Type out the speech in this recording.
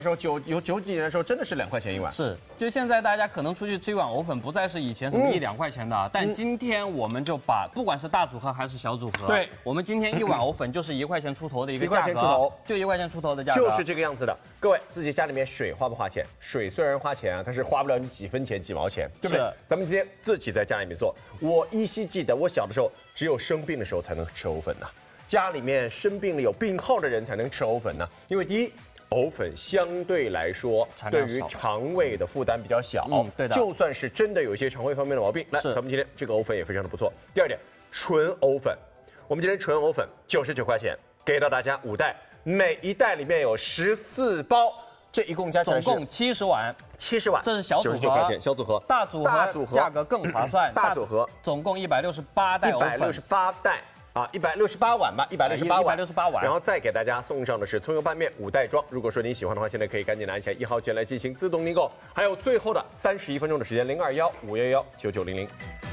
时候九几年的时候真的是2块钱一碗， 是，就现在大家可能出去吃一碗藕粉，不再是以前什么1、2块钱的，但今天我们就把不管是大组合还是小组合， 对， 我们今天一碗藕粉就是1块钱出头的一个价格， 1块钱出头， 就1块钱出头的价格， 就是这个样子的。各位自己家里面水花不花钱？水虽然花钱啊，但是花不了你几分钱几毛钱，对不对？咱们今天自己在家里面做，我依稀记得我小的时候只有生病的时候才能吃藕粉呐，家里面生病了有病号的人才能吃藕粉呢，因为第一。藕粉相对来说，对于肠胃的负担比较小， 对的。 就算是真的有一些肠胃方面的毛病，来，咱们今天这个藕粉也非常的不错。第二点，纯藕粉，我们今天纯藕粉99块钱，给到大家5袋，每一袋里面有14包，这一共加起来总共70碗 ，70碗， 这是小组合 ，99块钱，小组合， 大组合价格更划算， 大组合总共168袋藕粉 ，168袋。啊，168碗吧，168碗，然后再给大家送上的是葱油拌面5袋装。如果说您喜欢的话，现在可以赶紧拿起来1号键来进行自动订购。还有最后的31分钟的时间，0215119900。